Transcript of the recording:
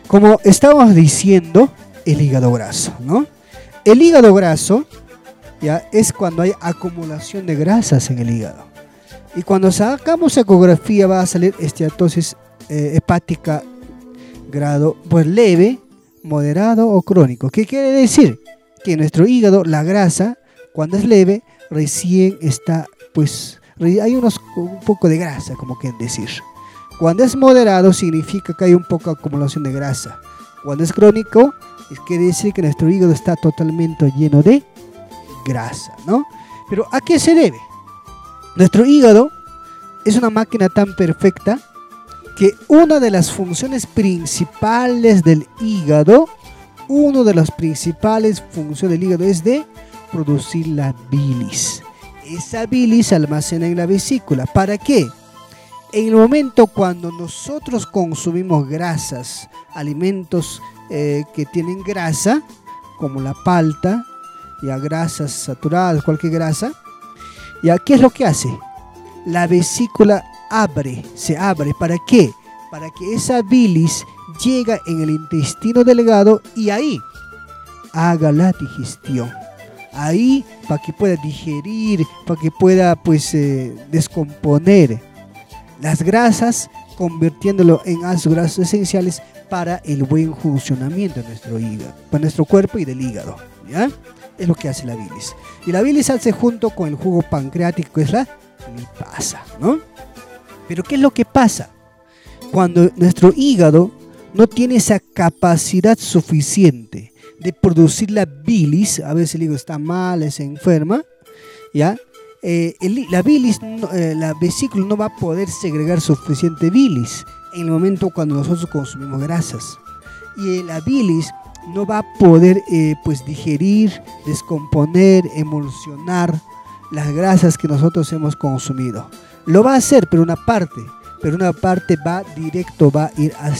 Como estábamos diciendo, el hígado graso, ¿no? El hígado graso ya es cuando hay acumulación de grasas en el hígado. Y cuando sacamos ecografía va a salir esteatosis hepática grado pues leve, moderado o crónico. ¿Qué quiere decir? Que en nuestro hígado la grasa, cuando es leve, recién está, pues, hay un poco de grasa, como quieren decir. Cuando es moderado, significa que hay un poco de acumulación de grasa. Cuando es crónico, quiere decir que nuestro hígado está totalmente lleno de grasa, ¿no? Pero ¿a qué se debe? Nuestro hígado es una máquina tan perfecta que una de las funciones principales del hígado, es de producir la bilis. Esa bilis se almacena en la vesícula. ¿Para qué? En el momento cuando nosotros consumimos grasas, alimentos que tienen grasa, como la palta, ya grasas saturadas, cualquier grasa, ¿ya qué es lo que hace? La vesícula se abre. ¿Para qué? Para que esa bilis llegue en el intestino delgado y ahí haga la digestión. Ahí para que pueda digerir, para que pueda pues descomponer las grasas, convirtiéndolo en ácidos grasos esenciales para el buen funcionamiento de nuestro hígado, para nuestro cuerpo y del hígado, ¿ya? Es lo que hace la bilis. Y la bilis hace junto con el jugo pancreático, que es la lipasa, ¿no? Pero ¿qué es lo que pasa? Cuando nuestro hígado no tiene esa capacidad suficiente de producir la bilis, a veces el hígado está mal, se enferma, ¿ya? La bilis, la vesícula no va a poder segregar suficiente bilis en el momento cuando nosotros consumimos grasas. Y la bilis no va a poder pues digerir, descomponer, emulsionar las grasas que nosotros hemos consumido. Lo va a hacer, pero una parte va a ir hacia